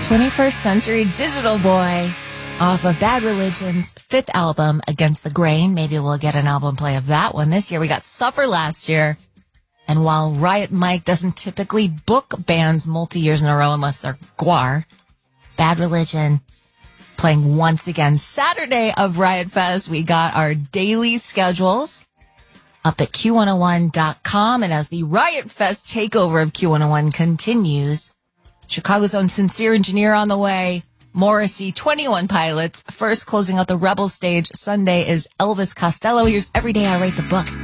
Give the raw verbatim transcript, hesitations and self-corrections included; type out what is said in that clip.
twenty-first Century Digital Boy off of Bad Religion's fifth album, Against the Grain. Maybe we'll get an album play of that one this year. We got Suffer last year. And while Riot Mike doesn't typically book bands multi-years in a row unless they're Gwar, Bad Religion playing once again. Saturday of Riot Fest, we got our daily schedules up at Q one oh one dot com. And as the Riot Fest takeover of Q one oh one continues, Chicago's own Sincere Engineer on the way, Morrissey, twenty-one Pilots. First closing out the Rebel stage Sunday is Elvis Costello. Here's Every Day I Write the Book.